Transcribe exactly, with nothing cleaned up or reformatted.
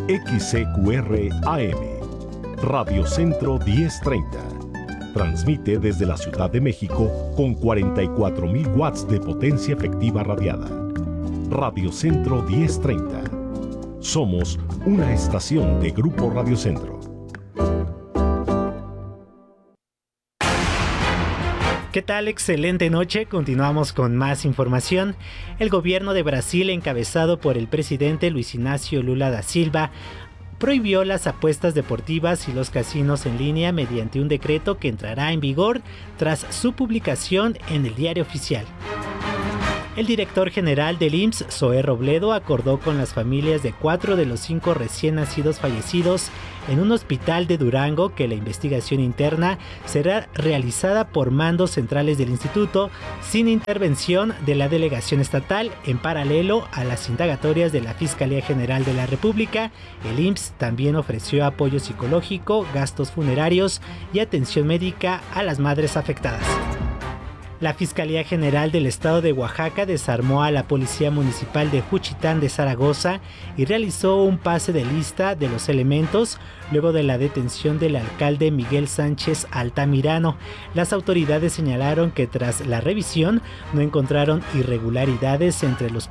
X C Q R A M, Radio Centro diez treinta. Transmite desde la Ciudad de México con cuarenta y cuatro mil watts de potencia efectiva radiada. Radio Centro diez treinta. Somos una estación de Grupo Radio Centro. ¿Qué tal? Excelente noche. Continuamos con más información. El gobierno de Brasil, encabezado por el presidente Luis Ignacio Lula da Silva, prohibió las apuestas deportivas y los casinos en línea mediante un decreto que entrará en vigor tras su publicación en el Diario Oficial. El director general del I M S S, Zoé Robledo, acordó con las familias de cuatro de los cinco recién nacidos fallecidos en un hospital de Durango que la investigación interna será realizada por mandos centrales del instituto sin intervención de la delegación estatal, en paralelo a las indagatorias de la Fiscalía General de la República. El I M S S también ofreció apoyo psicológico, gastos funerarios y atención médica a las madres afectadas. La Fiscalía General del Estado de Oaxaca desarmó a la Policía Municipal de Juchitán de Zaragoza y realizó un pase de lista de los elementos luego de la detención del alcalde Miguel Sánchez Altamirano. Las autoridades señalaron que tras la revisión no encontraron irregularidades entre los